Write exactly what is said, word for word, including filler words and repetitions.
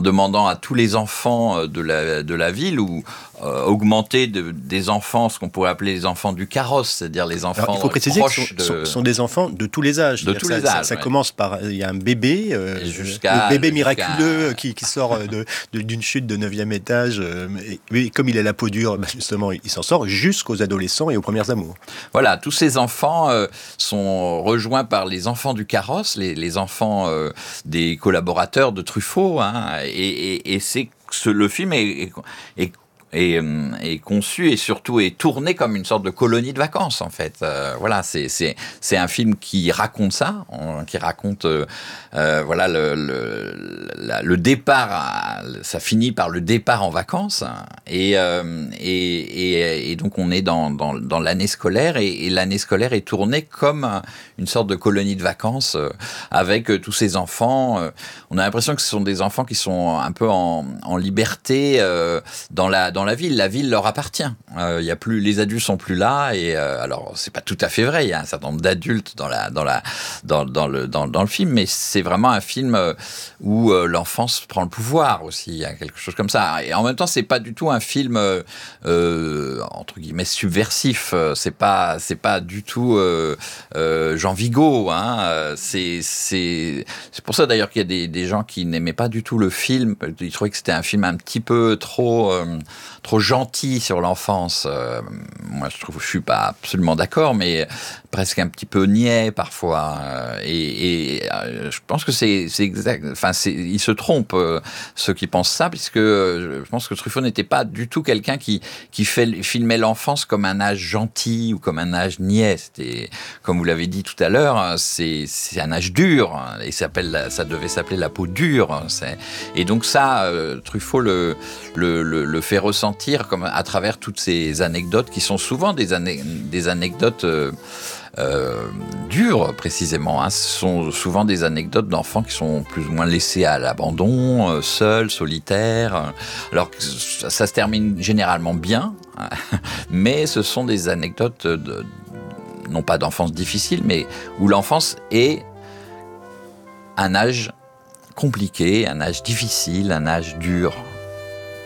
demandant à tous les enfants de la, de la ville ou euh, augmenter de, des enfants, ce qu'on pourrait appeler les enfants du carrosse, c'est-à-dire les enfants Alors, il faut préciser que ce sont, de... sont, sont des enfants de tous les âges. De tous ça, les âges. Ça, ça ouais. commence par, il y a un bébé, euh, jusqu'à, le bébé jusqu'à... miraculeux qui, qui sort de, de, d'une chute de neuvième étage. Euh, et, et comme il a la peau dure, bah justement, il s'en sort jusqu'aux adolescents et aux premières amours. Voilà, tous ces enfants euh, sont rejoints par les enfants du carrosse, les, les enfants euh, des collaborateurs de Truffaut, hein, et, et, et c'est ce, le film est, est, est est, est conçu et surtout est tourné comme une sorte de colonie de vacances en fait. Euh, voilà, c'est c'est c'est un film qui raconte ça, on, qui raconte euh, euh, voilà le le, la, le départ, à, ça finit par le départ en vacances et euh, et, et et donc on est dans dans dans l'année scolaire et, et l'année scolaire est tournée comme une sorte de colonie de vacances euh, avec euh, tous ces enfants. Euh, on a l'impression que ce sont des enfants qui sont un peu en en liberté euh, dans la dans la ville, la ville leur appartient. Euh, y a plus, les adultes sont plus là et euh, alors c'est pas tout à fait vrai. Il y a un certain nombre d'adultes dans la dans la dans dans le dans, dans le film, mais c'est vraiment un film où euh, l'enfance prend le pouvoir aussi. Il y a quelque chose comme ça. Et en même temps, c'est pas du tout un film euh, euh, entre guillemets subversif. C'est pas c'est pas du tout euh, euh, Jean Vigo. Hein. C'est c'est c'est pour ça d'ailleurs qu'il y a des des gens qui n'aimaient pas du tout le film. Ils trouvaient que c'était un film un petit peu trop euh, trop gentil sur l'enfance. Euh, moi, je trouve, je suis pas absolument d'accord, mais presque un petit peu niais parfois. Euh, et, et euh, je pense que c'est, c'est exact. Enfin, c'est, ils se trompent euh, ceux qui pensent ça, puisque euh, je pense que Truffaut n'était pas du tout quelqu'un qui qui fait, filmait l'enfance comme un âge gentil ou comme un âge niais. C'était, comme vous l'avez dit tout à l'heure, c'est c'est un âge dur. Et ça s'appelle, ça devait s'appeler la peau dure. C'est, et donc ça, euh, Truffaut le le, le le fait ressentir comme à travers toutes ces anecdotes qui sont souvent des, ané- des anecdotes euh, euh, dures précisément. Hein. Ce sont souvent des anecdotes d'enfants qui sont plus ou moins laissés à l'abandon, euh, seuls, solitaires. Alors que ça, ça se termine généralement bien, hein, mais ce sont des anecdotes de, non pas d'enfance difficile, mais où l'enfance est un âge compliqué, un âge difficile, un âge dur.